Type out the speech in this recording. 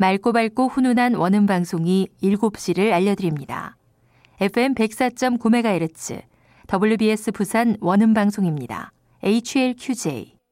맑고 밝고 훈훈한 원음 방송이 7시를 알려드립니다. FM 104.9MHz WBS 부산 원음 방송입니다. HLQJ